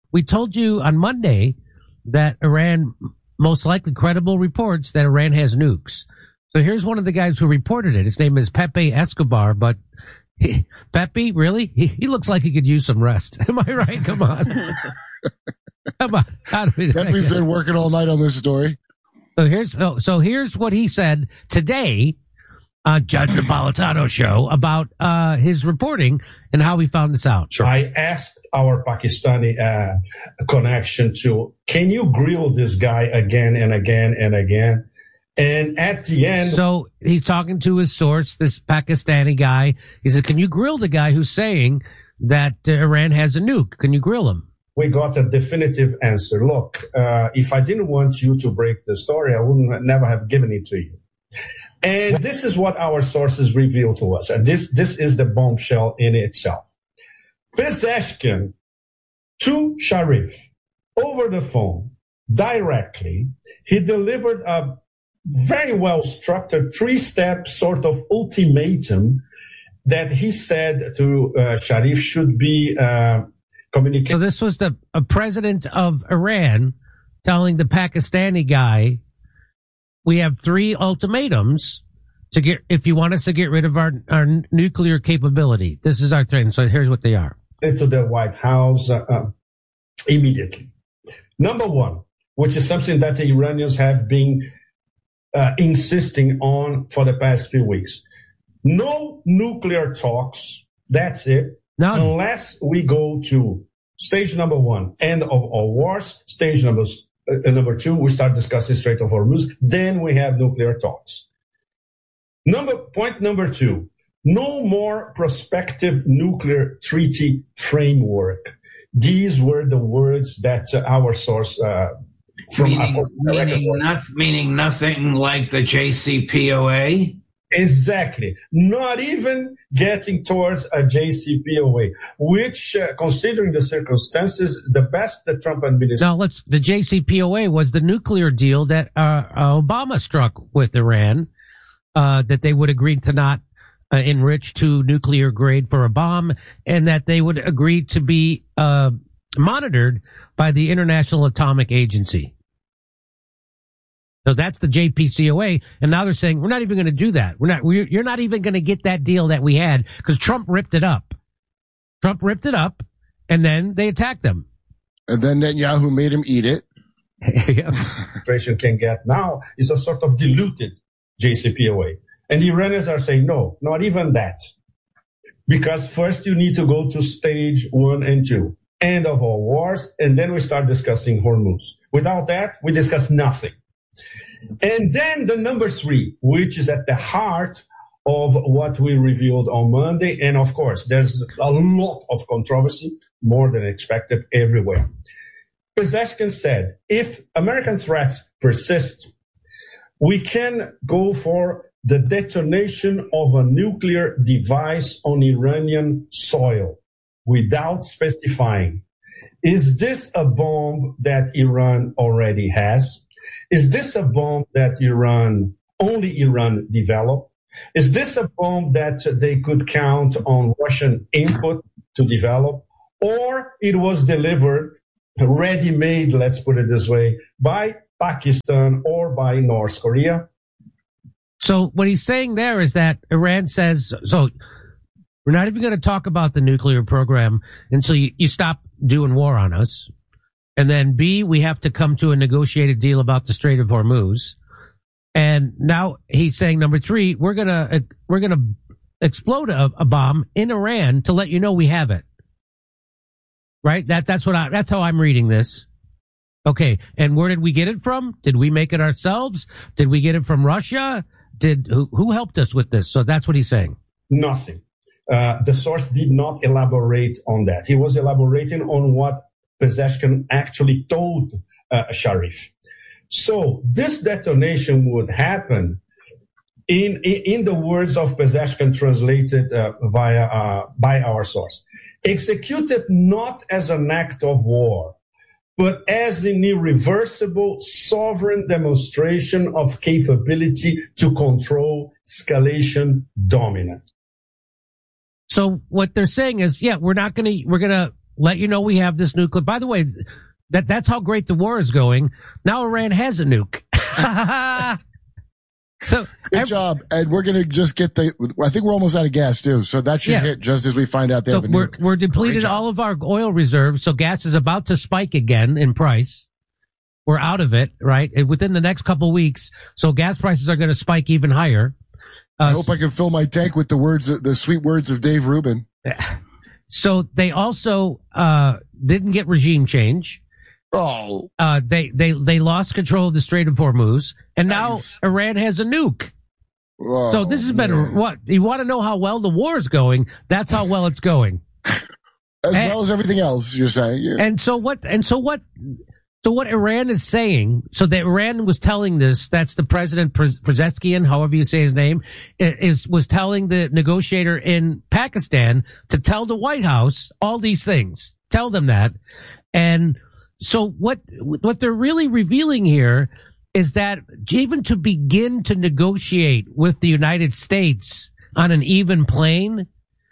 we told you on Monday that Iran, most likely credible reports that Iran has nukes. So here's one of the guys who reported it. His name is Pepe Escobar, but Pepe, really? He looks like he could use some rest. Am I right? Come on. Come on. Pepe's been working all night on this story. So here's what he said today on Judge Napolitano show about his reporting and how he found this out. Sure. I asked our Pakistani connection can you grill this guy again and again and again? And at the end... So he's talking to his source, this Pakistani guy. He said, can you grill the guy who's saying that Iran has a nuke? Can you grill him? We got a definitive answer. Look, if I didn't want you to break the story, I would never have given it to you. And this is what our sources reveal to us. And this is the bombshell in itself. Pezeshkian to Sharif over the phone directly, he delivered a very well-structured 3-step sort of ultimatum that he said to Sharif should be communicated. So this was the president of Iran telling the Pakistani guy, we have 3 ultimatums to get, if you want us to get rid of our nuclear capability. This is our thing. So here's what they are. To the White House immediately. Number 1, which is something that the Iranians have been insisting on for the past few weeks. No nuclear talks. That's it. None. Unless we go to stage number 1, end of all wars. Stage number 2, we start discussing Strait of Hormuz. Then we have nuclear talks. Point number 2, no more prospective nuclear treaty framework. These were the words that our source meaning nothing like the JCPOA? Exactly. Not even getting towards a JCPOA, which, considering the circumstances, the best the Trump administration... Now, the JCPOA was the nuclear deal that Obama struck with Iran, that they would agree to not enrich to nuclear grade for a bomb, and that they would agree to be monitored by the International Atomic Agency. So that's the JPCOA, and now they're saying we're not even going to do that. You're not even going to get that deal that we had because Trump ripped it up. Trump ripped it up, and then they attacked them. And then Netanyahu made him eat it. Administration can get now is a sort of diluted JCPOA, and the Iranians are saying no, not even that, because first you need to go to stage 1 and 2, end of all wars, and then we start discussing Hormuz. Without that, we discuss nothing. And then the number 3, which is at the heart of what we revealed on Monday. And of course, there's a lot of controversy, more than expected everywhere. Pezeshkian said, if American threats persist, we can go for the detonation of a nuclear device on Iranian soil without specifying. Is this a bomb that Iran already has? Is this a bomb that only Iran developed? Is this a bomb that they could count on Russian input to develop? Or it was delivered, ready-made, let's put it this way, by Pakistan or by North Korea? So what he's saying there is that Iran says, so we're not even going to talk about the nuclear program until you stop doing war on us. And then B, we have to come to a negotiated deal about the Strait of Hormuz. And now he's saying number 3, we're gonna explode a bomb in Iran to let you know we have it. Right? That's how I'm reading this. Okay. And where did we get it from? Did we make it ourselves? Did we get it from Russia? Who helped us with this? So that's what he's saying. Nothing. The source did not elaborate on that. He was elaborating on what Pezeshkian actually told Sharif. So this detonation would happen, in the words of Pezeshkian translated by our source, executed not as an act of war, but as an irreversible sovereign demonstration of capability to control escalation dominance. So what they're saying is, yeah, we're going to let you know we have this nuclear. By the way, that's how great the war is going. Now Iran has a nuke. So good job. And we're going to just get I think we're almost out of gas too. So that should hit just as we find out they have a nuke. We're depleted all of our oil reserves. So gas is about to spike again in price. We're out of it, right? Within the next couple weeks. So gas prices are going to spike even higher. I hope I can fill my tank with the sweet words of Dave Rubin. So they also, didn't get regime change. Oh. They lost control of the Strait of Hormuz, and now Iran has a nuke. Oh, so this has been what you want to know how well the war is going. That's how well it's going, well as everything else. You're saying, yeah. And so what Iran is saying. So that Iran was telling this. That's the President Pezeshkian, however you say his name, was telling the negotiator in Pakistan to tell the White House all these things. Tell them that, and. So what they're really revealing here is that even to begin to negotiate with the United States on an even plane,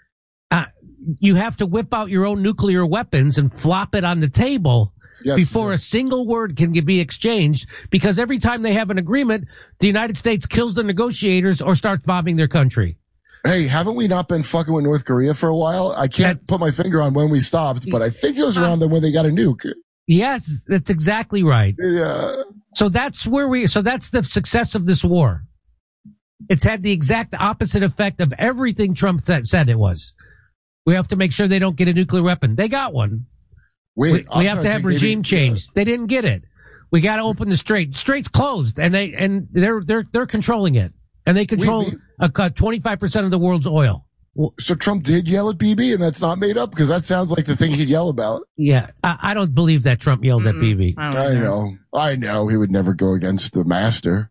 you have to whip out your own nuclear weapons and flop it on the table before a single word can be exchanged, because every time they have an agreement, the United States kills the negotiators or starts bombing their country. Hey, haven't we not been fucking with North Korea for a while? I can't put my finger on when we stopped, but I think it was around then when they got a nuke. Yes, that's exactly right. Yeah. So that's the success of this war. It's had the exact opposite effect of everything Trump said it was. We have to make sure they don't get a nuclear weapon. They got one. We have to have regime change. They didn't get it. We got to open the strait. The strait's closed, and they're controlling it, and they control 25% of the world's oil. So Trump did yell at Bibi, and that's not made up? Because that sounds like the thing he'd yell about. Yeah, I don't believe that Trump yelled at Bibi. I know. He would never go against the master.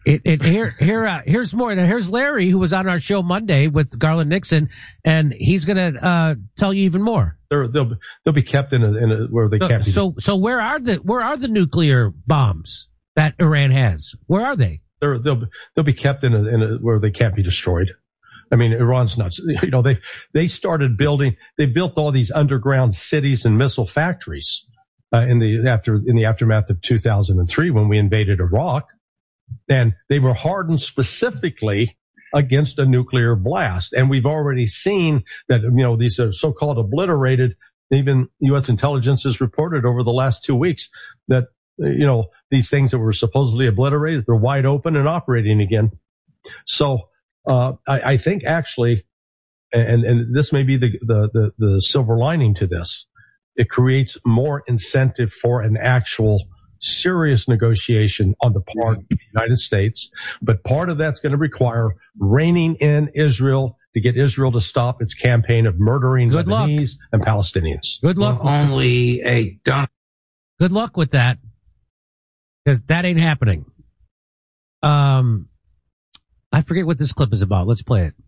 Here's more. Now, here's Larry, who was on our show Monday with Garland Nixon, and he's going to tell you even more. They'll be kept in a where they can't be. So where are the nuclear bombs that Iran has? Where are they? They'll be kept in a where they can't be destroyed. I mean, Iran's nuts. You know, they started building. They built all these underground cities and missile factories in the aftermath of 2003 when we invaded Iraq, and they were hardened specifically against a nuclear blast. And we've already seen that, you know, these are so-called obliterated. Even U.S. intelligence has reported over the last 2 weeks that, you know, these things that were supposedly obliterated, they're wide open and operating again. So. I think actually, and this may be the silver lining to this, it creates more incentive for an actual serious negotiation on the part of the United States. But part of that's going to require reining in Israel to get Israel to stop its campaign of murdering Lebanese and Palestinians. Good luck. Good luck with that, because that ain't happening. I forget what this clip is about. Let's play it.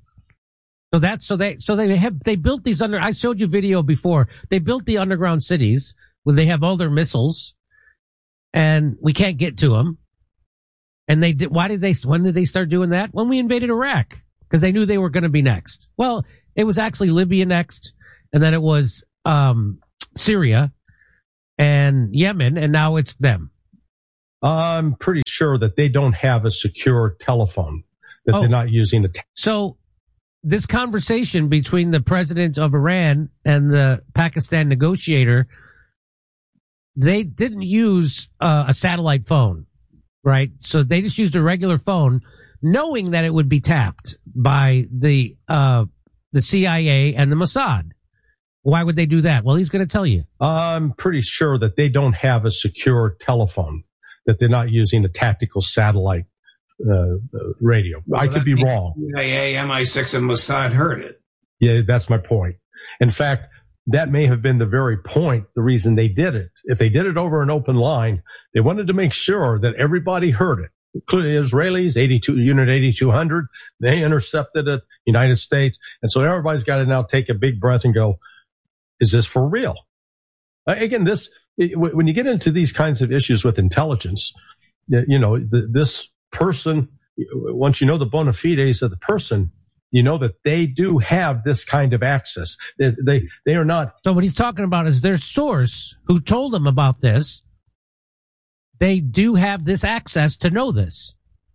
They built these I showed you video before. They built the underground cities where they have all their missiles, and we can't get to them. And they did. When did they start doing that? When we invaded Iraq, because they knew they were going to be next. Well, it was actually Libya next, and then it was Syria and Yemen, and now it's them. I'm pretty sure that they don't have a secure telephone. That they're not using So this conversation between the president of Iran and the Pakistan negotiator, they didn't use a satellite phone, right? So they just used a regular phone, knowing that it would be tapped by the CIA and the Mossad. Why would they do that? Well, he's going to tell you. I'm pretty sure that they don't have a secure telephone, that they're not using a tactical satellite radio. Well, I could be wrong. CIA, MI6, and Mossad heard it. Yeah, that's my point. In fact, that may have been the very point, the reason they did it. If they did it over an open line, they wanted to make sure that everybody heard it, including Israelis, Unit 8200. They intercepted it, United States. And so everybody's got to now take a big breath and go, is this for real? Again, when you get into these kinds of issues with intelligence, you know, this person, once you know the bona fides of the person, you know that they do have this kind of access. They are not. So what he's talking about is their source who told them about this. They do have this access to know this.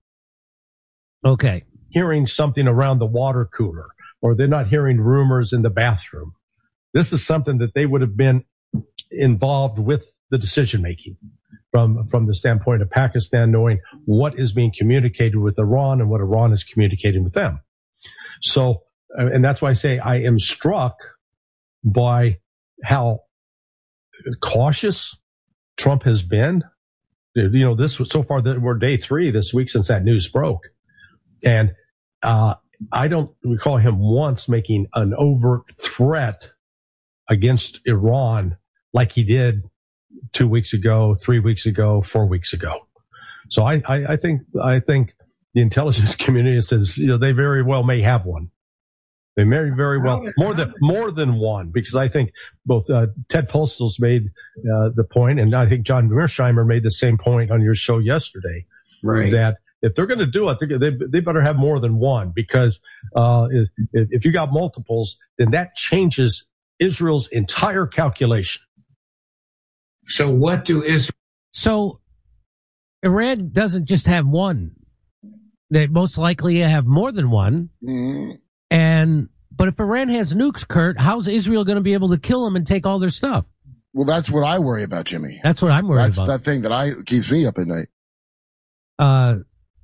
Okay. Hearing something around the water cooler, or they're not hearing rumors in the bathroom. This is something that they would have been involved with the decision making from the standpoint of Pakistan, knowing what is being communicated with Iran and what Iran is communicating with them. So, and that's why I say I am struck by how cautious Trump has been. You know, this was so far that we're day 3 this week since that news broke. And, I don't recall him once making an overt threat against Iran like he did 2 weeks ago, 3 weeks ago, 4 weeks ago. So I think the intelligence community says, you know, they very well may have one. They may very well more than one, because I think both Ted Postle's made the point, and I think John Mearsheimer made the same point on your show yesterday, Right. that if they're going to do it, they better have more than one, because if you got multiples, then that changes Israel's entire calculation. So what do Israel? So Iran doesn't just have one. They most likely have more than one. But if Iran has nukes, Kurt, how's Israel going to be able to kill them and take all their stuff? Well, that's what I worry about, Jimmy. That's what I'm worried That's about. that thing that keeps me up at night.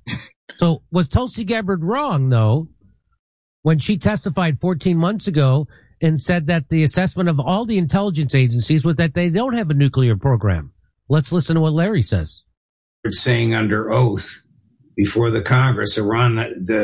So was Tulsi Gabbard wrong, though, when she testified 14 months ago and said that the assessment of all the intelligence agencies was that they don't have a nuclear program? Let's listen to what Larry says. Saying under oath before the Congress, Iran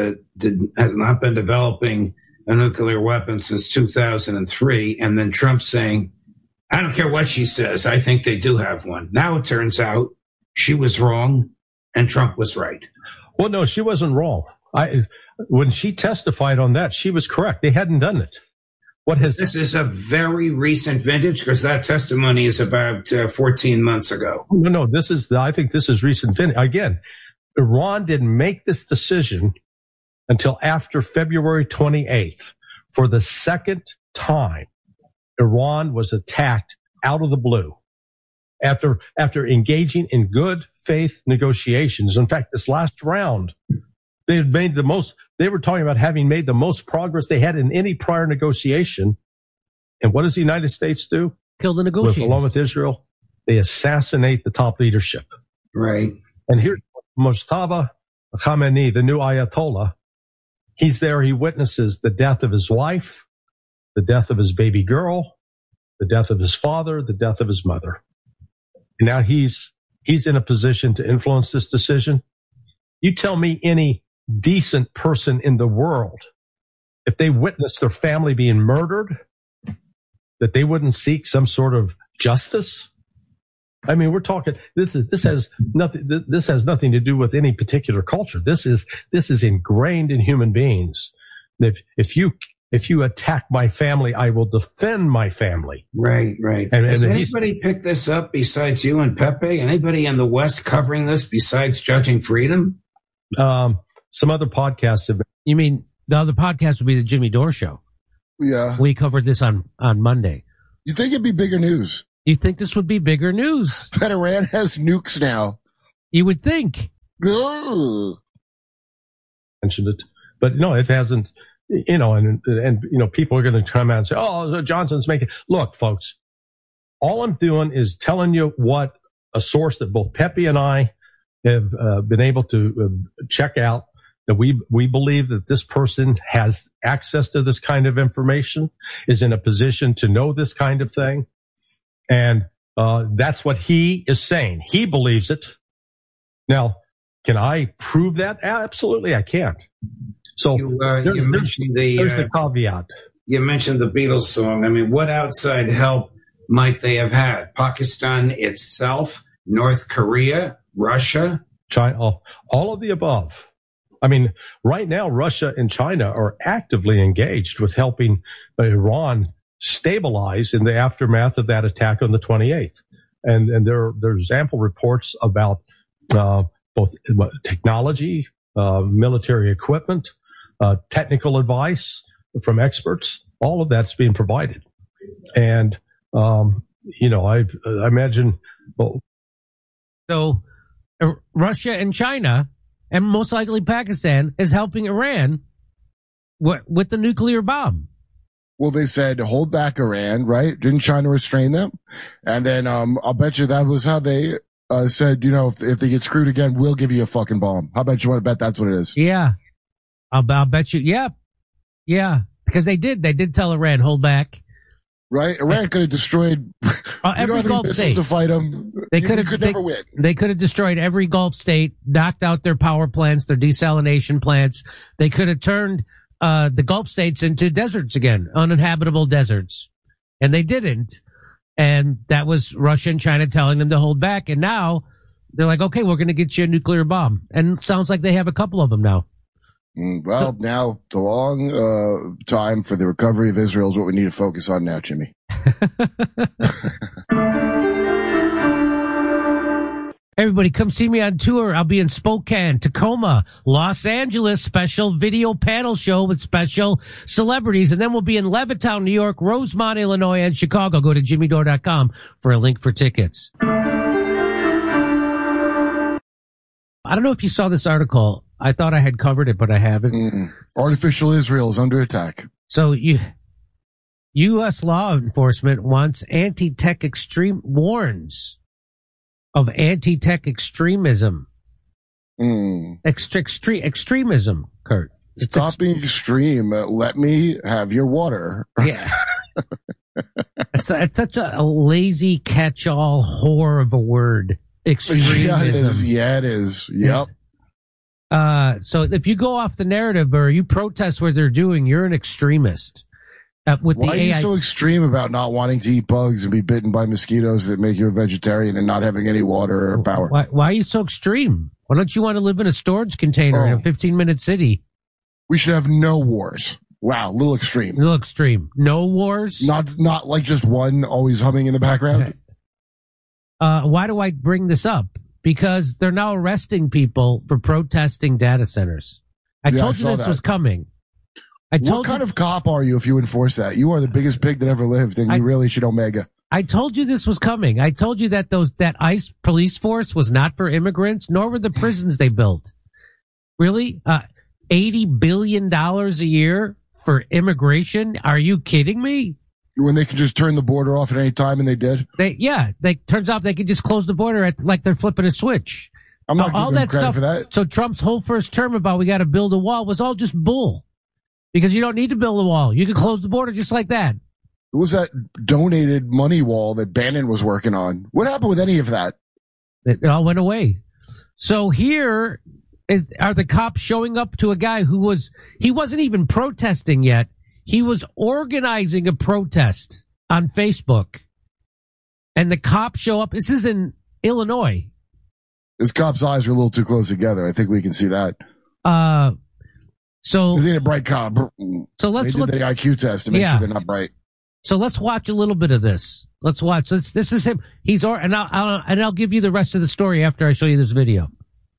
has not been developing a nuclear weapon since 2003. And then Trump saying, I don't care what she says, I think they do have one. Now it turns out she was wrong and Trump was right. Well, no, she wasn't wrong. When she testified on that, she was correct. They hadn't done it. This is a very recent vintage, because that testimony is about 14 months ago. No, I think this is recent vintage. Again, Iran didn't make this decision until after February 28th. For the second time, Iran was attacked out of the blue after engaging in good faith negotiations. In fact, this last round, they had made they were talking about having made the most progress they had in any prior negotiation. And what does the United States do? Kill the negotiators. Along with Israel, they assassinate the top leadership. Right. And here's Mojtaba Khamenei, the new Ayatollah. He's there. He witnesses the death of his wife, the death of his baby girl, the death of his father, the death of his mother. And now he's in a position to influence this decision. You tell me any decent person in the world, if they witnessed their family being murdered, that they wouldn't seek some sort of justice? I mean, we're talking, this has nothing to do with any particular culture. This is ingrained in human beings. If you attack my family, I will defend my family. Right. Has anybody picked this up besides you and Pepe? Anybody in the West covering this besides Judging Freedom? Some other podcasts have been. You mean the other podcast would be the Jimmy Dore Show? Yeah. We covered this on Monday. You think it'd be bigger news? You think this would be bigger news? That Iran has nukes now. You would think. Ugh. Mentioned it, but no, it hasn't. You know, and you know, people are going to come out and say, "Oh, Johnson's making." Look, folks, all I'm doing is telling you what a source that both Pepe and I have been able to check out, that we believe that this person has access to this kind of information, is in a position to know this kind of thing. And that's what he is saying. He believes it. Now, can I prove that? Absolutely, I can't. So you mentioned there's the caveat. You mentioned the Beatles song. I mean, what outside help might they have had? Pakistan itself, North Korea, Russia, China, all of the above. I mean, right now, Russia and China are actively engaged with helping Iran stabilize in the aftermath of that attack on the 28th. And there's ample reports about both technology, military equipment, technical advice from experts. All of that's being provided. And, I imagine. So Russia and China, and most likely Pakistan, is helping Iran with the nuclear bomb. Well, they said hold back Iran, right? Didn't China restrain them? And then I'll bet you that was how they said, if they get screwed again, we'll give you a fucking bomb. How about you want to bet that's what it is? Yeah. I'll bet you. Yeah. Yeah. Because they did tell Iran, hold back. Right? Iran could have destroyed every Gulf state to fight them. They could never win. They could have destroyed every Gulf state, knocked out their power plants, their desalination plants. They could have turned the Gulf states into deserts again, uninhabitable deserts. And they didn't. And that was Russia and China telling them to hold back. And now they're like, okay, we're going to get you a nuclear bomb. And it sounds like they have a couple of them now. Well, now the long time for the recovery of Israel is what we need to focus on now, Jimmy. Everybody, come see me on tour. I'll be in Spokane, Tacoma, Los Angeles, special video panel show with special celebrities. And then we'll be in Levittown, New York, Rosemont, Illinois, and Chicago. Go to jimmydore.com for a link for tickets. I don't know if you saw this article. I thought I had covered it, but I haven't. Artificial Israel is under attack. So U.S. law enforcement warns of anti-tech extremism. Extremism, Kurt. Stop being extreme. Let me have your water. Yeah. It's such a lazy catch-all whore of a word. Extremism. Yeah, it is. Yep. So if you go off the narrative or you protest what they're doing, you're an extremist. Why are you so extreme about not wanting to eat bugs and be bitten by mosquitoes that make you a vegetarian and not having any water or power? Why are you so extreme? Why don't you want to live in a storage container in a 15-minute city? We should have no wars. Wow, a little extreme. A little extreme. No wars? Not like just one always humming in the background. Okay. Why do I bring this up? Because they're now arresting people for protesting data centers. I told you this was coming. What kind of cop are you if you enforce that? You are the biggest pig that ever lived, and you really should Omega. I told you this was coming. I told you that that ICE police force was not for immigrants, nor were the prisons they built. Really? $80 billion a year for immigration? Are you kidding me? When they could just turn the border off at any time, and they did? Turns out they could just close the border like they're flipping a switch. I'm not giving them credit for that. So Trump's whole first term about we got to build a wall was all just bull. Because you don't need to build a wall. You can close the border just like that. It was that donated money wall that Bannon was working on. What happened with any of that? It all went away. So here are the cops showing up to a guy he wasn't even protesting yet. He was organizing a protest on Facebook. And the cops show up. This is in Illinois. This cop's eyes are a little too close together. I think we can see that. So this ain't a bright cop. So let's look at the IQ test to make sure they're not bright. So let's watch a little bit of this. Let's watch. This is him. I'll give you the rest of the story after I show you this video.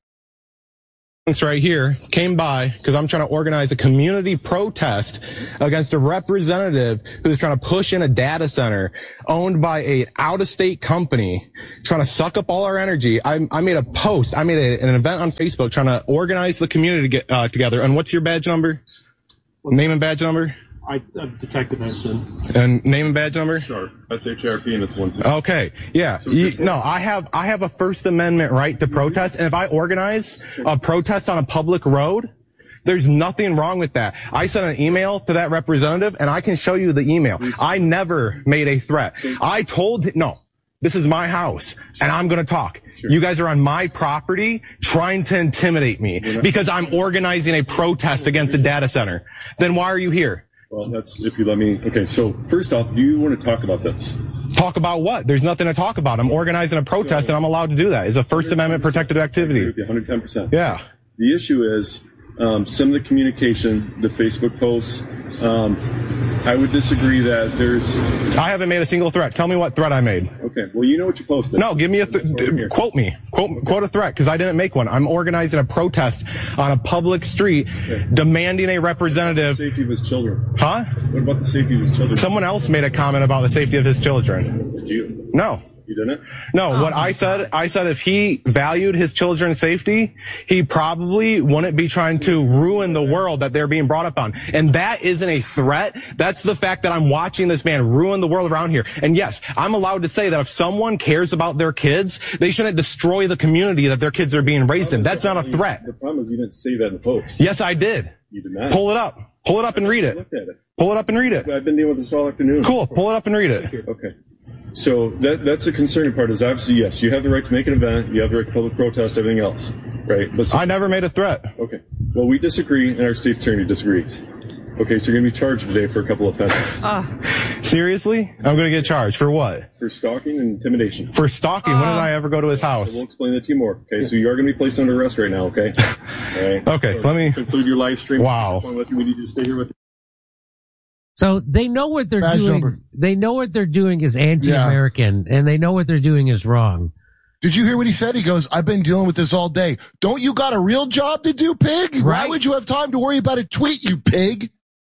Right here came by because I'm trying to organize a community protest against a representative who's trying to push in a data center owned by a out-of-state company trying to suck up all our energy. I made a post. I made an event on Facebook trying to organize the community to get together. And what's your badge number? Name and badge number? I'm Detective Ensign. And name and badge number? Sure. SHRP and it's 160. Okay. Yeah. So I have a First Amendment right to protest, and if I organize a protest on a public road, there's nothing wrong with that. I sent an email to that representative, and I can show you the email. I never made a threat. I told this is my house, and I'm going to talk. Sure. You guys are on my property trying to intimidate me because I'm organizing a protest against a data center. Then why are you here? Well, that's if you let me. Okay, so first off, do you want to talk about this? Talk about what? There's nothing to talk about. I'm organizing a protest, and I'm allowed to do that. It's a First Amendment protected activity. 110%. Yeah. The issue is some of the communication, the Facebook posts, I would disagree that there's... I haven't made a single threat. Tell me what threat I made. Okay, well, you know what you posted. No, give me quote me. Quote a threat, because I didn't make one. I'm organizing a protest on a public street demanding a representative. What about the safety of his children? Huh? What about the safety of his children? Someone else made a comment about the safety of his children. Did you? No. You didn't? No, what I said if he valued his children's safety, he probably wouldn't be trying to ruin the world that they're being brought up on. And that isn't a threat. That's the fact that I'm watching this man ruin the world around here. And yes, I'm allowed to say that if someone cares about their kids, they shouldn't destroy the community that their kids are being raised in. That's not a threat. The problem is you didn't say that in the post. Yes, I did. You did not. Pull it up. Pull it up and read it. Looked at it. Pull it up and read it. I've been dealing with this all afternoon. Cool. Pull it up and read it. Okay. So that's the concerning part is obviously, yes, you have the right to make an event, you have the right to public protest, everything else, right? But I never made a threat. Okay. Well, we disagree and our state's attorney disagrees. Okay, so you're going to be charged today for a couple of offenses. Seriously? I'm going to get charged for what? For stalking and intimidation. For stalking? When did I ever go to his house? So we'll explain that to you more. Okay, so you are going to be placed under arrest right now, okay? All right. Okay, so let me conclude your live stream. Wow. We need you to stay here with. So they know what they're Badge doing. number. They know what they're doing is anti-American, and they know what they're doing is wrong. Did you hear what he said? He goes, I've been dealing with this all day. Don't you got a real job to do, pig? Why Right. would you have time to worry about a tweet, you pig?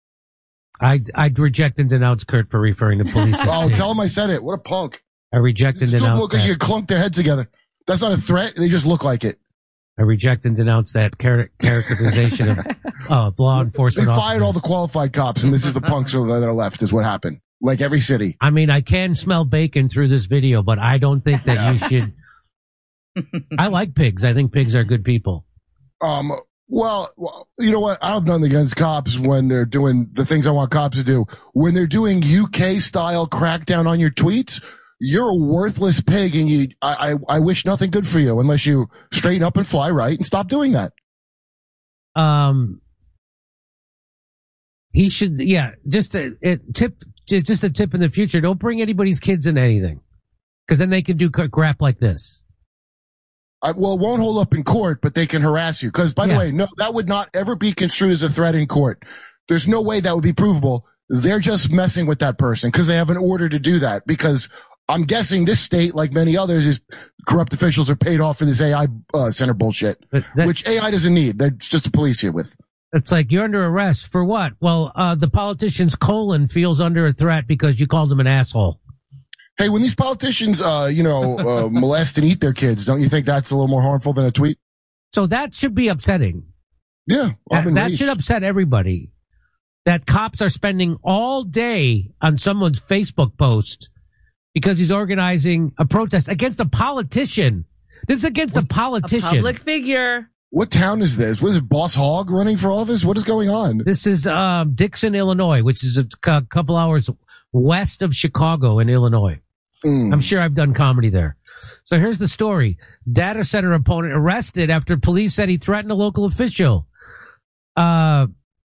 I'd reject and denounce Kurt for referring to police. as Oh, pigs. tell him I said it. What a punk. I reject and Just don't denounce look like you that. clunk their heads together. That's not a threat. They just look like it. I reject and denounce that characterization of law They enforcement fired officers. all the qualified cops, and this is the punks that are left, is what happened. Like every city. I mean, I can smell bacon through this video, but I don't think that you should. I like pigs. I think pigs are good people. Well, you know what? I have nothing against cops when they're doing the things I want cops to do. When they're doing UK style crackdown on your tweets, you're a worthless pig, and I wish nothing good for you unless you straighten up and fly right and stop doing that. He should, just a tip in the future. Don't bring anybody's kids into anything, because then they can do crap like this. Well, it won't hold up in court, but they can harass you. Because, by the way, no, that would not ever be construed as a threat in court. There's no way that would be provable. They're just messing with that person because they have an order to do that. Because I'm guessing this state, like many others, is corrupt officials are paid off for this AI center bullshit, which AI doesn't need. They're just the police here with. It's like you're under arrest for what? Well, the politician's colon feels under a threat because you called him an asshole. Hey, when these politicians, molest and eat their kids, don't you think that's a little more harmful than a tweet? So that should be upsetting. Yeah. That should upset everybody. That cops are spending all day on someone's Facebook post because he's organizing a protest against a politician. This is against a politician. A public figure. What town is this? What is it, Boss Hogg running for office? What is going on? This is Dixon, Illinois, which is a couple hours west of Chicago in Illinois. I'm sure I've done comedy there. So here's the story. Data center opponent arrested after police said he threatened a local official. A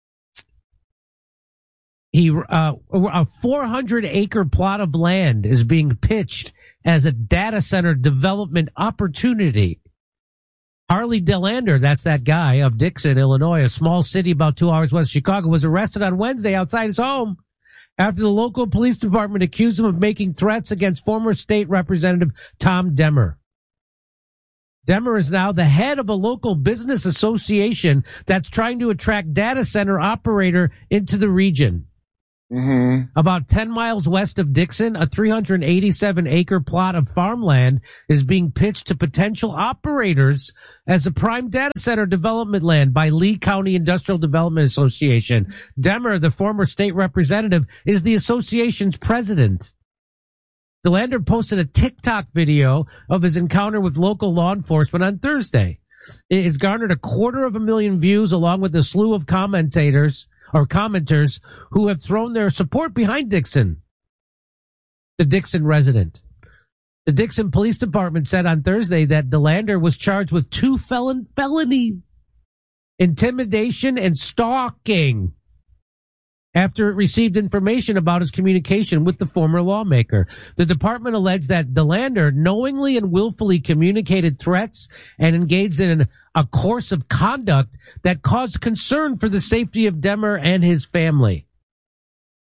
400-acre plot of land is being pitched as a data center development opportunity. Harley Delander, that's that guy of Dixon, Illinois, a small city about 2 hours west of Chicago, was arrested on Wednesday outside his home after the local police department accused him of making threats against former state representative Tom Demmer. Demmer is now the head of a local business association that's trying to attract data center operator into the region. About 10 miles west of Dixon, a 387-acre plot of farmland is being pitched to potential operators as a prime data center development land by Lee County Industrial Development Association. Demmer, the former state representative, is the association's president. Delander posted a TikTok video of his encounter with local law enforcement on Thursday. It has garnered 250,000 views along with a slew of commenters who have thrown their support behind Dixon, the Dixon resident. The Dixon Police Department said on Thursday that Delander was charged with 2 felonies, intimidation and stalking, after it received information about his communication with the former lawmaker. The department alleged that Delander knowingly and willfully communicated threats and engaged in a course of conduct that caused concern for the safety of Demmer and his family.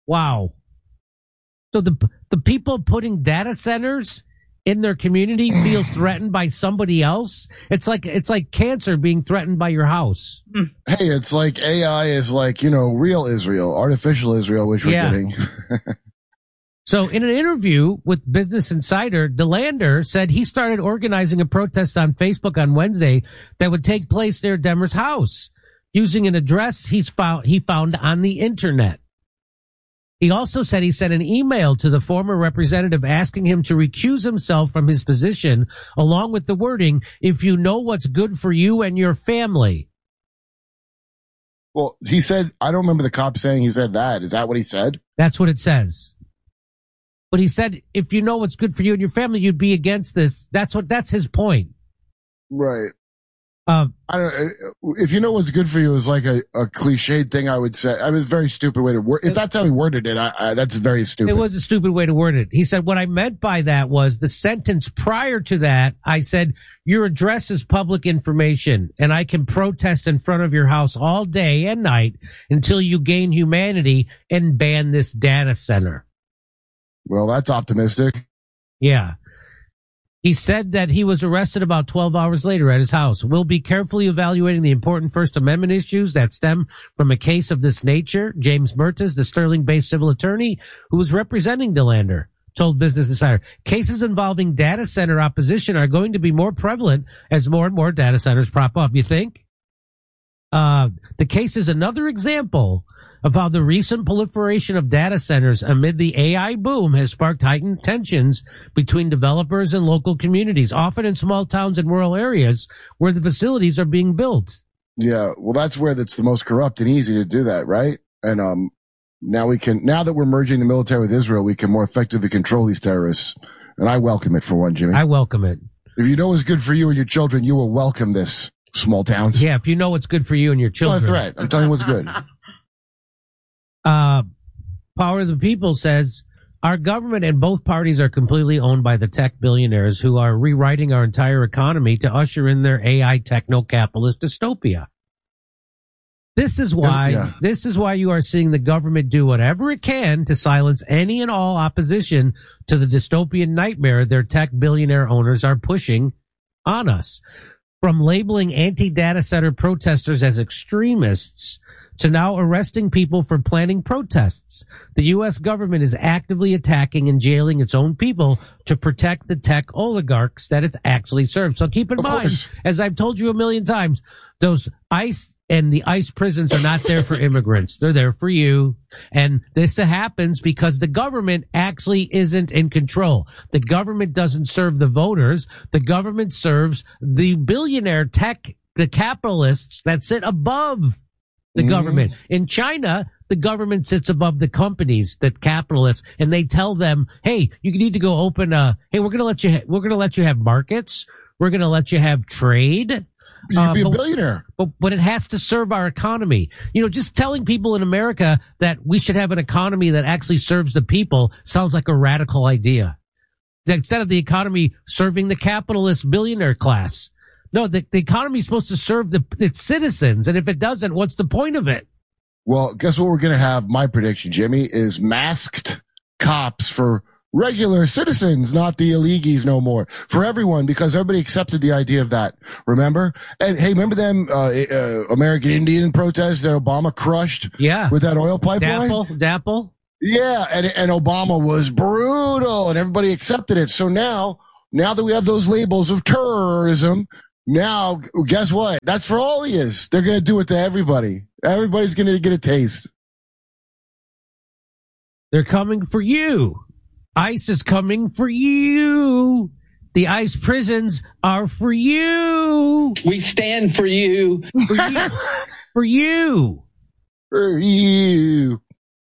Wow. So the people putting data centers in their community feels threatened by somebody else. It's like cancer being threatened by your house. Hey, it's like AI is like, real Israel, artificial Israel, which we're getting. So in an interview with Business Insider, DeLander said he started organizing a protest on Facebook on Wednesday that would take place near Demmer's house using an address he found on the internet. He also said he sent an email to the former representative asking him to recuse himself from his position, along with the wording, "If you know what's good for you and your family." Well, he said, I don't remember the cop saying he said that. Is that what he said? That's what it says. But he said, if you know what's good for you and your family, you'd be against this. That's his point. Right. I don't. If you know what's good for you is like a cliched thing. I would say. I mean, a very stupid way to word. If that's how he worded it, that's very stupid. It was a stupid way to word it. He said, what I meant by that was the sentence prior to that. I said, your address is public information and I can protest in front of your house all day and night until you gain humanity and ban this data center. Well, that's optimistic. Yeah. He said that he was arrested about 12 hours later at his house. We'll be carefully evaluating the important First Amendment issues that stem from a case of this nature. James Mertes, the Sterling-based civil attorney who was representing DeLander, told Business Insider. Cases involving data center opposition are going to be more prevalent as more and more data centers prop up. You think? The case is another example of how the recent proliferation of data centers amid the AI boom has sparked heightened tensions between developers and local communities, often in small towns and rural areas where the facilities are being built. Yeah, well, that's where it's the most corrupt and easy to do that, right? And now that we're merging the military with Israel, we can more effectively control these terrorists. And I welcome it for one, Jimmy. I welcome it. If you know what's good for you and your children, you will welcome this. Small towns. Yeah, if you know what's good for you and your children. Not a threat. I'm telling you what's good. Power of the People says, our government and both parties are completely owned by the tech billionaires who are rewriting our entire economy to usher in their AI techno-capitalist dystopia. This is why you are seeing the government do whatever it can to silence any and all opposition to the dystopian nightmare their tech billionaire owners are pushing on us. From labeling anti-data center protesters as extremists to now arresting people for planning protests, the U.S. government is actively attacking and jailing its own people to protect the tech oligarchs that it's actually served. So keep in mind, as I've told you a million times, those ICE and the ICE prisons are not there for immigrants. They're there for you. And this happens because the government actually isn't in control. The government doesn't serve the voters. The government serves the billionaire tech, the capitalists that sit above the government. In China, the government sits above the companies, the capitalists, and they tell them, hey, you need to go open hey, we're going to let you have markets. We're going to let you have trade. You'd be a billionaire. But it has to serve our economy. Just telling people in America that we should have an economy that actually serves the people sounds like a radical idea. That instead of the economy serving the capitalist billionaire class. No, the economy is supposed to serve its citizens. And if it doesn't, what's the point of it? Well, guess what we're going to have? My prediction, Jimmy, is masked cops for regular citizens, not the illegals no more. For everyone, because everybody accepted the idea of that. Remember? And hey, remember them American Indian protests that Obama crushed? Yeah. With that oil pipeline? Dapple. Yeah, and Obama was brutal and everybody accepted it. So now that we have those labels of terrorism, now guess what? That's for all he is. They're going to do it to everybody. Everybody's going to get a taste. They're coming for you. ICE is coming for you. The ICE prisons are for you. We stand for you. For you. For you. For you.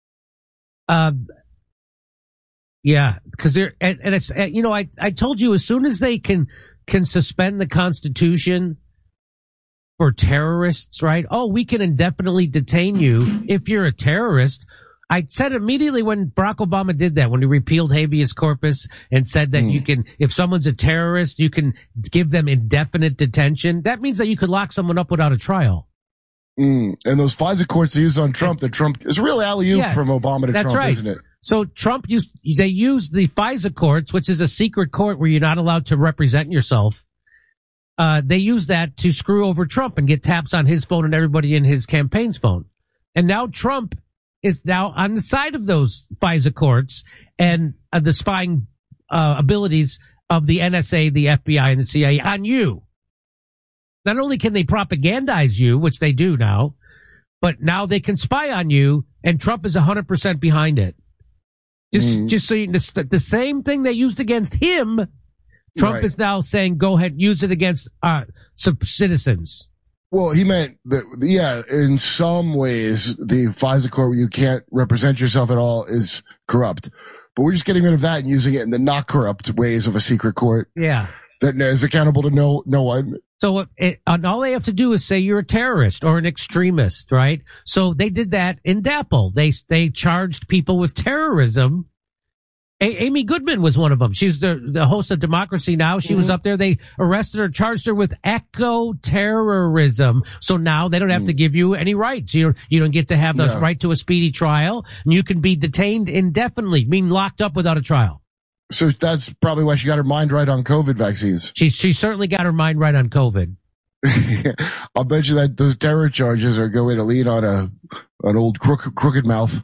Yeah, because they're, and it's, I told you as soon as they can suspend the Constitution for terrorists, right? Oh, we can indefinitely detain you if you're a terrorist. I said immediately when Barack Obama did that, when he repealed habeas corpus and said that you can, if someone's a terrorist, you can give them indefinite detention. That means that you could lock someone up without a trial. And those FISA courts they use on Trump, it's a real alley-oop from Obama to Trump, right. isn't it? So they used the FISA courts, which is a secret court where you're not allowed to represent yourself. They used that to screw over Trump and get taps on his phone and everybody in his campaign's phone. And now Trump is now on the side of those FISA courts and the spying abilities of the NSA, the FBI, and the CIA on you. Not only can they propagandize you, which they do now, but now they can spy on you, and Trump is 100% behind it. Just so you know, the same thing they used against him, Trump is now saying, go ahead, use it against citizens. Well, he meant that, in some ways, the FISA court where you can't represent yourself at all is corrupt. But we're just getting rid of that and using it in the not corrupt ways of a secret court. Yeah. That is accountable to no one. So all they have to do is say you're a terrorist or an extremist, right? So they did that in DAPL. They charged people with terrorism. Amy Goodman was one of them. She's the host of Democracy Now! She was up there. They arrested her, charged her with eco-terrorism. So now they don't have to give you any rights. You don't get to have the right to a speedy trial, and you can be detained indefinitely, meaning locked up without a trial. So that's probably why she got her mind right on COVID vaccines. She certainly got her mind right on COVID. I'll bet you that those terror charges are going to lead on an old crooked mouth.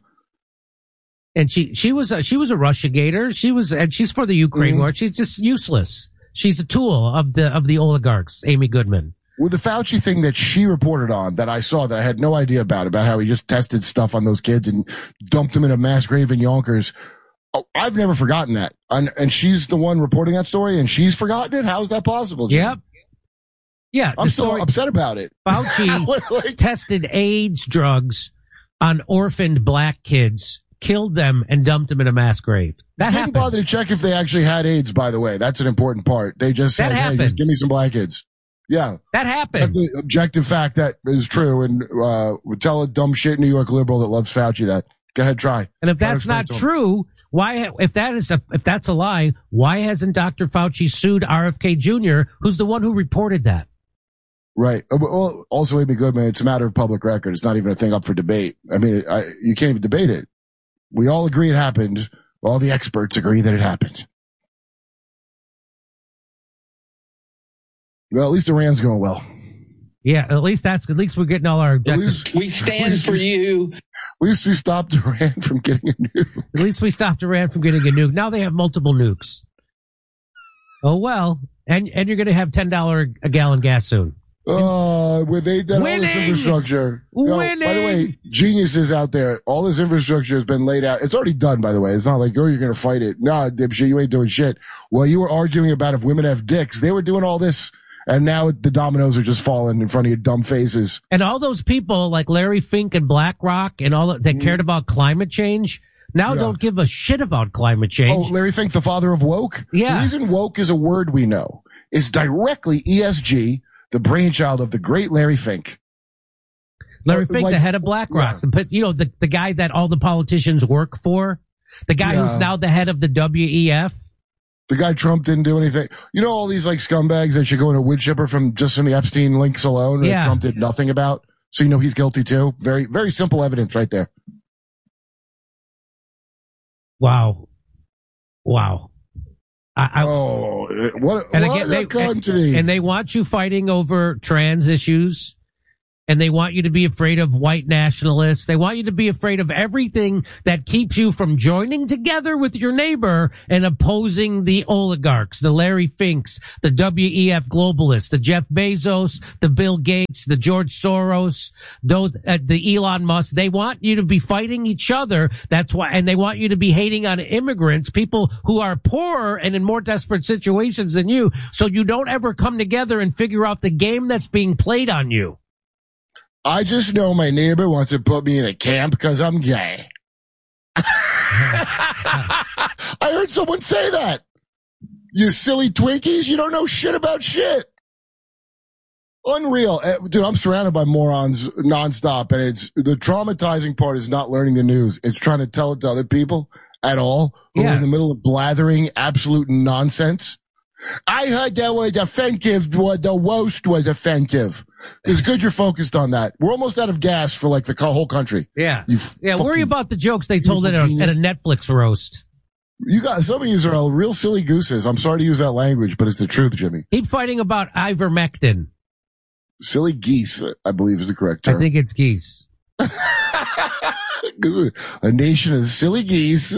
And she was a Russiagator. And she's for the Ukraine war. She's just useless. She's a tool of the oligarchs, Amy Goodman. With the Fauci thing that she reported on that I saw that I had no idea about how he just tested stuff on those kids and dumped them in a mass grave in Yonkers. Oh, I've never forgotten that. And she's the one reporting that story and she's forgotten it? How is that possible, Jim? Yep. Yeah. I'm still upset about it. Fauci tested AIDS drugs on orphaned black kids, killed them, and dumped them in a mass grave. That happened. Didn't bother to check if they actually had AIDS, by the way. That's an important part. They just said, hey, just give me some black kids. Yeah. That happened. That's an objective fact that is true. And tell a dumb shit New York liberal that loves Fauci that. Go ahead, try. And if that's not true, why, if that's a lie, why hasn't Dr. Fauci sued RFK Jr., who's the one who reported that? Right. Well, also, Amy Goodman, it's a matter of public record. It's not even a thing up for debate. I mean, you can't even debate it. We all agree it happened. All the experts agree that it happened. Well, at least Iran's going well. Yeah, at least we're getting all our objectives. We stand for you. At least we stopped Iran from getting a nuke. At least we stopped Iran from getting a nuke. Now they have multiple nukes. Oh, well. And you're going to have $10 a gallon gas soon. With all this infrastructure. By the way, geniuses out there, all this infrastructure has been laid out. It's already done, by the way. It's not like, you're going to fight it. Nah, dipshit, you ain't doing shit. Well, you were arguing about if women have dicks. They were doing all this. And now the dominoes are just falling in front of your dumb faces. And all those people like Larry Fink and BlackRock and all that cared about climate change now don't give a shit about climate change. Oh, Larry Fink, the father of woke? Yeah. The reason woke is a word we know is directly ESG, the brainchild of the great Larry Fink. Larry Fink, the head of BlackRock, the guy that all the politicians work for, the guy who's now the head of the WEF. The guy Trump didn't do anything. All these like scumbags that should go in a wood chipper from just from the Epstein links alone that Trump did nothing about. So he's guilty too. Very, very simple evidence right there. Wow. What a country. And they want you fighting over trans issues. And they want you to be afraid of white nationalists. They want you to be afraid of everything that keeps you from joining together with your neighbor and opposing the oligarchs, the Larry Finks, the WEF globalists, the Jeff Bezos, the Bill Gates, the George Soros, the Elon Musk. They want you to be fighting each other. That's why, and they want you to be hating on immigrants, people who are poorer and in more desperate situations than you, so you don't ever come together and figure out the game that's being played on you. I just know my neighbor wants to put me in a camp because I'm gay. I heard someone say that. You silly Twinkies, you don't know shit about shit. Unreal. Dude, I'm surrounded by morons nonstop, and it's the traumatizing part is not learning the news. It's trying to tell it to other people at all who are in the middle of blathering absolute nonsense. I heard that was offensive. The roast was offensive. It's good you're focused on that. We're almost out of gas for like the whole country. Yeah. Worry about the jokes they told at a Netflix roast. You got some of these are real silly gooses. I'm sorry to use that language, but it's the truth, Jimmy. Keep fighting about ivermectin. Silly geese, I believe, is the correct term. I think it's geese. A nation of silly geese.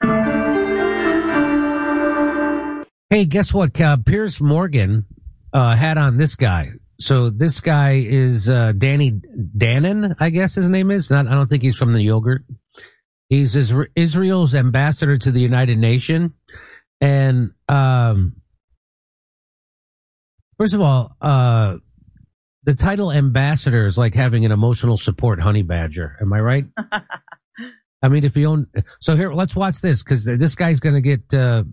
Hey, guess what? Piers Morgan had on this guy. So this guy is Danny Danon, I guess his name is. I don't think he's from the yogurt. He's Israel's ambassador to the United Nations. And first of all, the title ambassador is like having an emotional support honey badger. Am I right? I mean, if you own... So here, let's watch this, because this guy's going to get...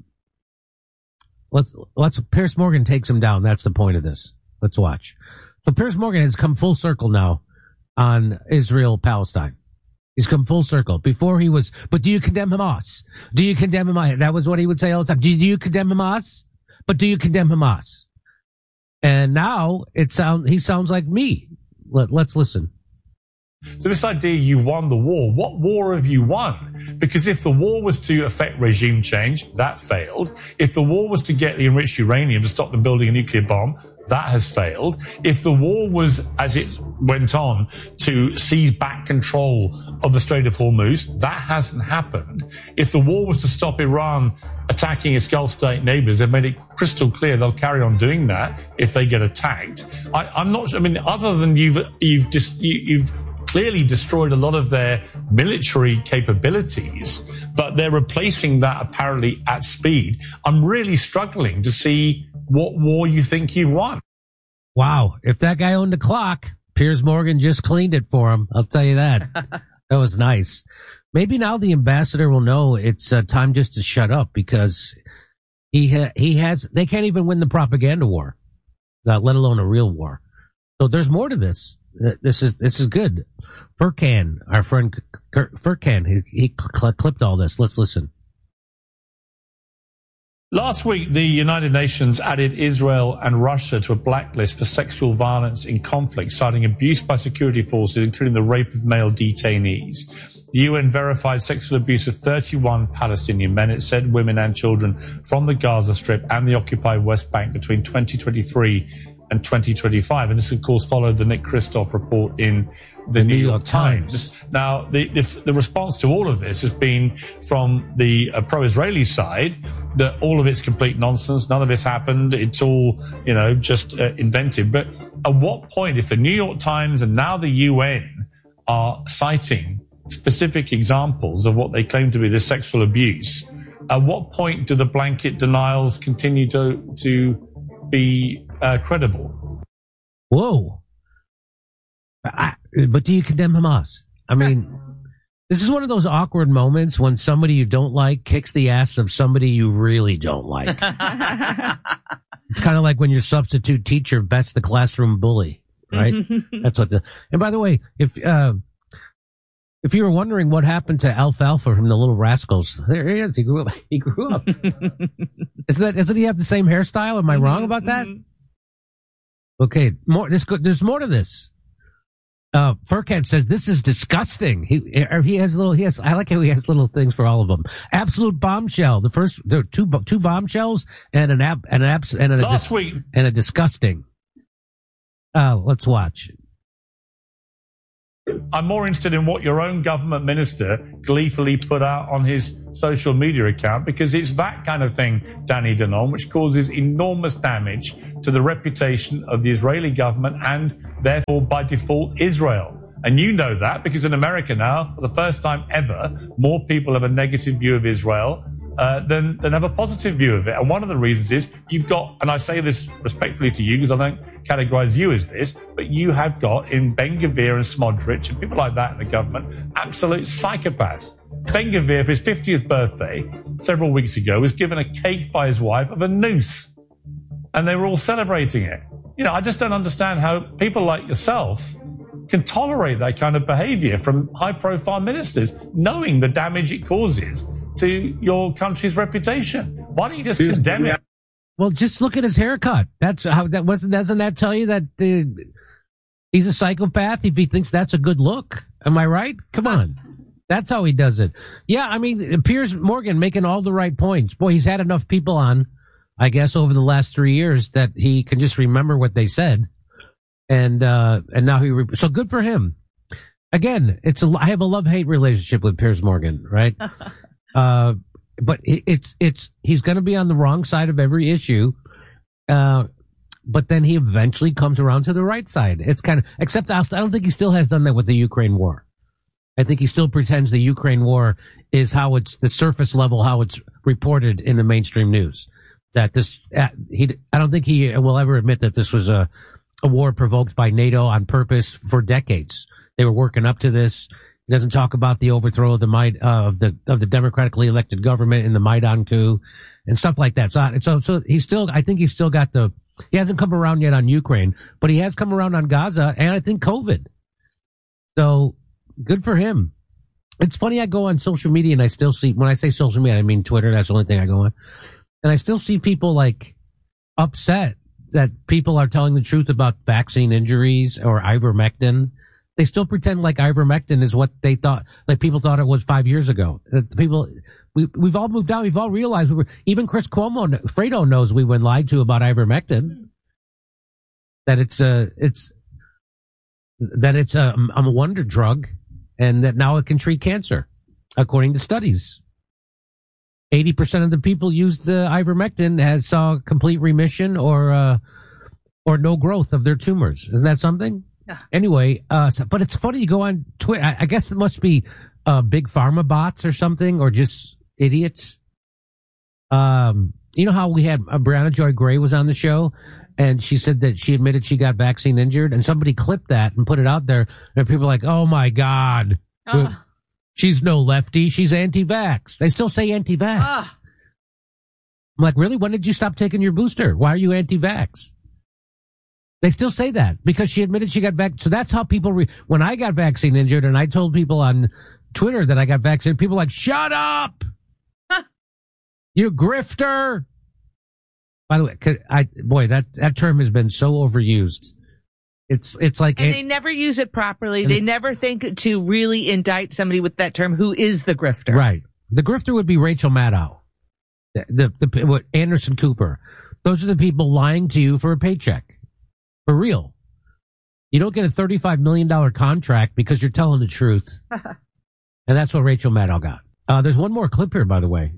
Let's Piers Morgan takes him down. That's the point of this. Let's watch. So Piers Morgan has come full circle now on Israel-Palestine. He's come full circle. Before he was, but do you condemn Hamas? Do you condemn Hamas? That was what he would say all the time. Do you condemn Hamas? But do you condemn Hamas? And now he sounds like me. Let's listen. So this idea you've won the war, what war have you won? Because if the war was to affect regime change, that failed. If the war was to get the enriched uranium to stop them building a nuclear bomb, that has failed. If the war was, as it went on, to seize back control of the Strait of Hormuz, that hasn't happened. If the war was to stop Iran attacking its Gulf state neighbors, they've made it crystal clear they'll carry on doing that if they get attacked. I'm not sure. I mean, other than you've clearly destroyed a lot of their military capabilities, but they're replacing that apparently at speed. I'm really struggling to see what war you think you've won. Wow. If that guy owned a clock, Piers Morgan just cleaned it for him. I'll tell you that. That was nice. Maybe now the ambassador will know it's time just to shut up, because they can't even win the propaganda war, let alone a real war. So there's more to this. This is good. Furkan, our friend Furkan, he clipped all this. Let's listen. Last week, the United Nations added Israel and Russia to a blacklist for sexual violence in conflict, citing abuse by security forces, including the rape of male detainees. The UN verified sexual abuse of 31 Palestinian men, it said, women and children from the Gaza Strip and the occupied West Bank between 2023 and 2025. And this, of course, followed the Nick Kristof report in the New York Times. Now, the response to all of this has been from the pro-Israeli side that all of it's complete nonsense. None of this happened. It's all, just invented. But at what point, if the New York Times and now the UN are citing specific examples of what they claim to be this sexual abuse, at what point do the blanket denials continue to be credible? Whoa. But do you condemn Hamas? I mean, this is one of those awkward moments when somebody you don't like kicks the ass of somebody you really don't like. It's kind of like when your substitute teacher bets the classroom bully, right? That's what and by the way, if you were wondering what happened to Alfalfa from the Little Rascals, there he is. He grew up. Doesn't he have the same hairstyle? Am I wrong about that? Okay, there's more to this. Furkan says this is disgusting. I like how he has little things for all of them. Absolute bombshell. There are two bombshells and a disgusting. Let's watch. I'm more interested in what your own government minister gleefully put out on his social media account, because it's that kind of thing, Danny Danon, which causes enormous damage to the reputation of the Israeli government and therefore by default Israel. And you know that because in America now, for the first time ever, more people have a negative view of Israel than have a positive view of it. And one of the reasons is you've got, and I say this respectfully to you because I don't categorize you as this, but you have got in Ben-Gvir and Smotrich and people like that in the government, absolute psychopaths. Ben-Gvir, for his 50th birthday, several weeks ago, was given a cake by his wife of a noose. And they were all celebrating it. I just don't understand how people like yourself can tolerate that kind of behavior from high-profile ministers, knowing the damage it causes to your country's reputation. Why don't you just condemn it? Well, just look at his haircut. That's how that wasn't. Doesn't that tell you that he's a psychopath if he thinks that's a good look? Am I right? Come on. That's how he does it. Yeah, I mean, Piers Morgan making all the right points. Boy, he's had enough people on, I guess, over the last 3 years that he can just remember what they said. And now so good for him. Again, I have a love-hate relationship with Piers Morgan, right? But he's going to be on the wrong side of every issue. But then he eventually comes around to the right side. It's kind of, except I don't think he still has done that with the Ukraine war. I think he still pretends the Ukraine war is how it's the surface level, how it's reported in the mainstream news. That I don't think he will ever admit that this was a war provoked by NATO on purpose for decades. They were working up to this. He doesn't talk about the overthrow of the democratically elected government in the Maidan coup and stuff like that. So he's still, I think he's still got he hasn't come around yet on Ukraine, but he has come around on Gaza and I think COVID. So good for him. It's funny, I go on social media and I still see, when I say social media, I mean Twitter. That's the only thing I go on. And I still see people like upset that people are telling the truth about vaccine injuries or ivermectin. They still pretend like ivermectin is what they thought, like people thought it was 5 years ago. We've all moved on. We've all realized even Chris Cuomo, Fredo knows we've been lied to about ivermectin. That it's a wonder drug and that now it can treat cancer, according to studies. 80% of the people used the ivermectin saw complete remission or no growth of their tumors. Isn't that something? Yeah. Anyway, but it's funny, you go on Twitter. I guess it must be big pharma bots or something, or just idiots. You know how we had Brianna Joy Gray was on the show, and she said that she admitted she got vaccine injured, and somebody clipped that and put it out there, and people are like, "Oh my God, she's no lefty, she's anti-vax." They still say anti-vax. I'm like, really? When did you stop taking your booster? Why are you anti-vax? They still say that because she admitted she got vaccinated. So that's how people, when I got vaccine injured and I told people on Twitter that I got vaccinated, people were like, shut up! You grifter! By the way, that term has been so overused. It's like, and they never use it properly. They never think to really indict somebody with that term who is the grifter. Right. The grifter would be Rachel Maddow, Anderson Cooper. Those are the people lying to you for a paycheck. For real. You don't get a $35 million contract because you're telling the truth. And that's what Rachel Maddow got. There's one more clip here, by the way.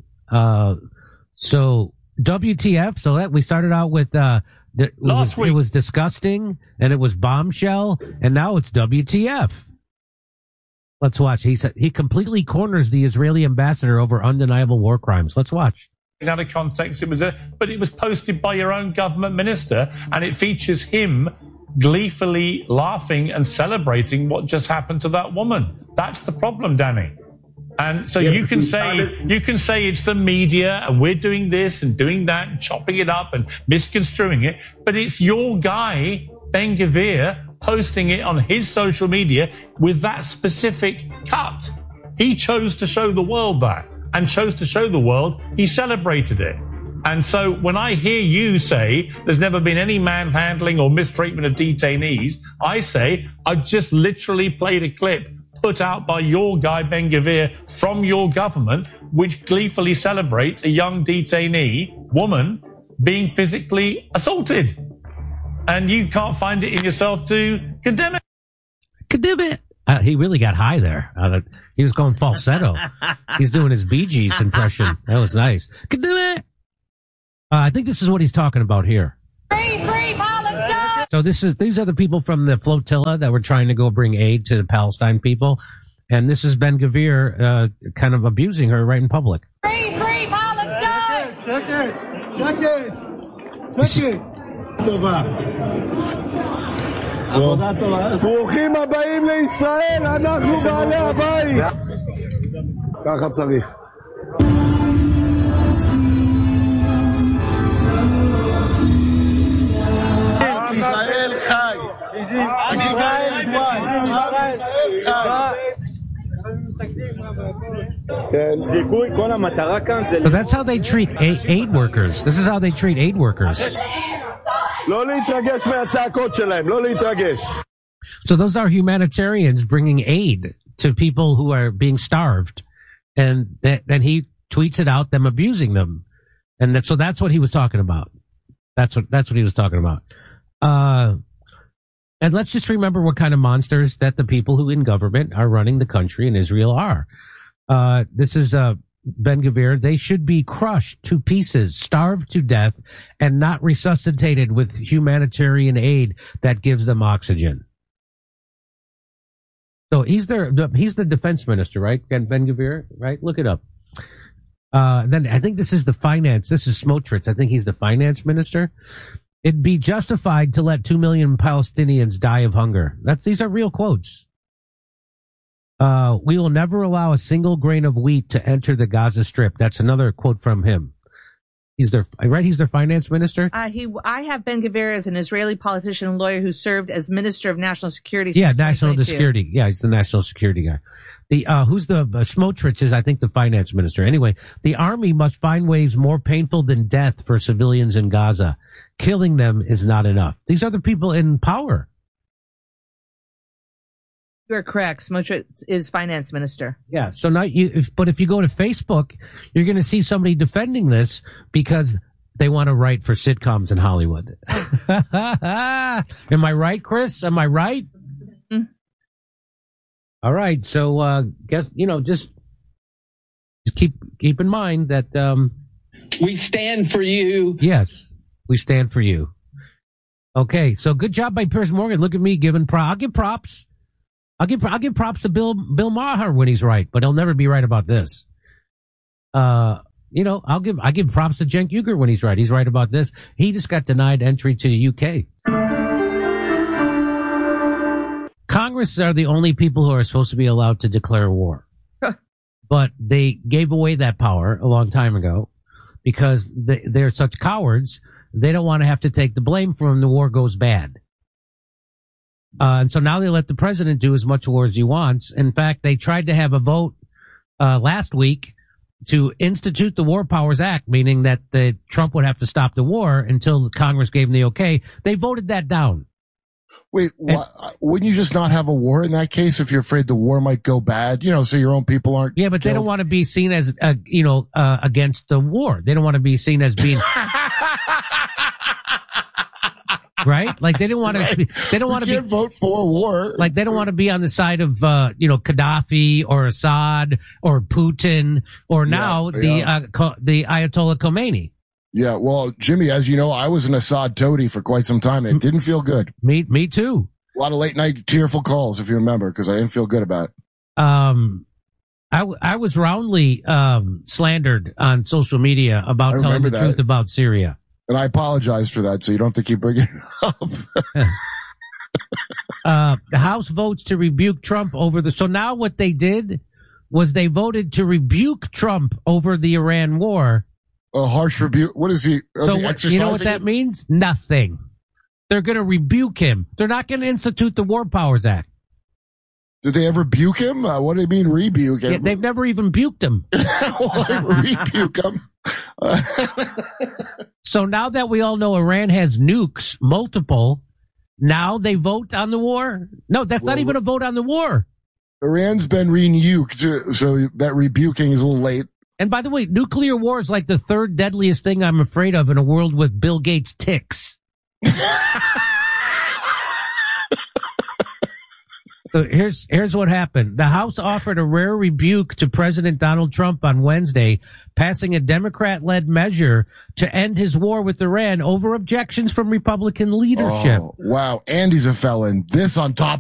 So WTF. So that we started out with, it was disgusting and it was bombshell and now it's WTF. Let's watch. He said he completely corners the Israeli ambassador over undeniable war crimes. Let's watch. Out of context, but it was posted by your own government minister, and it features him gleefully laughing and celebrating what just happened to that woman. That's the problem, Danny. And so you can say it's the media, and we're doing this and doing that, and chopping it up and misconstruing it, but it's your guy Ben Gvir posting it on his social media with that specific cut. He chose to show the world that. And chose to show the world he celebrated it. And so when I hear you say there's never been any manhandling or mistreatment of detainees, I say I just literally played a clip put out by your guy Ben Gvir from your government, which gleefully celebrates a young detainee woman being physically assaulted. And you can't find it in yourself to condemn it. Condemn it. He really got high there. He was going falsetto. He's doing his Bee Gees impression. That was nice. I think this is what he's talking about here. Free Palestine! So these are the people from the flotilla that were trying to go bring aid to the Palestine people. And this is Ben Gvir kind of abusing her right in public. Free Palestine! Check it. ברוכים הבאים לישראל, אנחנו בעלי הבית. ככה צריך. ישראל חי. ישראל חי. So that's how they treat aid workers. This is how they treat aid workers. So those are humanitarians bringing aid to people who are being starved. And then he tweets it out, them abusing them. And so that's what he was talking about. That's what he was talking about. And let's just remember what kind of monsters that the people who in government are running the country in Israel are. This is Ben-Gvir. They should be crushed to pieces, starved to death, and not resuscitated with humanitarian aid that gives them oxygen. So he's the defense minister, right? Ben-Gvir, right? Look it up. Then I think this is the finance. This is Smotrich. I think he's the finance minister. It'd be justified to let 2 million Palestinians die of hunger. These are real quotes. We will never allow a single grain of wheat to enter the Gaza Strip. That's another quote from him. He's their finance minister. I have Ben-Gvir as an Israeli politician and lawyer who served as Minister of National Security. Yeah, National Security. Yeah, he's the national security guy. Who's the Smotrich is, I think, the finance minister. Anyway, the army must find ways more painful than death for civilians in Gaza. Killing them is not enough. These are the people in power. You are correct. Smotrich is finance minister. Yeah. So now but if you go to Facebook, you're going to see somebody defending this because they want to write for sitcoms in Hollywood. Am I right, Chris? Am I right? Mm-hmm. All right. So, just keep in mind that, we stand for you. Yes, we stand for you. Okay. So good job by Piers Morgan. Look at me giving props. I'll give props. I'll give props to Bill Maher when he's right, but he'll never be right about this. I give props to Cenk Uygur when he's right. He's right about this. He just got denied entry to the UK. Congress are the only people who are supposed to be allowed to declare war. But they gave away that power a long time ago because they're such cowards. They don't want to have to take the blame for when the war goes bad. And so now they let the president do as much war as he wants. In fact, they tried to have a vote last week to institute the War Powers Act, meaning that Trump would have to stop the war until Congress gave him the okay. They voted that down. Wait, wouldn't you just not have a war in that case if you're afraid the war might go bad? So your own people aren't. Yeah, but killed? They don't want to be seen as, against the war. They don't want to be seen as being. Right? Like they don't want to. They don't want to vote for war. Like they don't want to be on the side of Gaddafi or Assad or Putin or now the Ayatollah Khomeini. Yeah, well, Jimmy, as you know, I was an Assad toady for quite some time. It didn't feel good. Me too. A lot of late night tearful calls, if you remember, because I didn't feel good about it. I was roundly slandered on social media about telling the truth about Syria. And I apologize for that, so you don't have to keep bringing it up. The House votes to rebuke Trump over so now what they did was they voted to rebuke Trump over the Iran war. A harsh rebuke. What is he? So you know what that means? Nothing. They're going to rebuke him. They're not going to institute the War Powers Act. Did they ever rebuke him? What do they mean rebuke him? Yeah, they've never even buked him. Rebuke him. So now that we all know Iran has nukes, multiple, now they vote on the war? No, that's not even a vote on the war. Iran's been rebuked, so that rebuking is a little late. And by the way, nuclear war is like the third deadliest thing I'm afraid of in a world with Bill Gates ticks. So here's what happened. The House offered a rare rebuke to President Donald Trump on Wednesday, passing a Democrat-led measure to end his war with Iran over objections from Republican leadership. Oh, wow. And he's a felon. This on top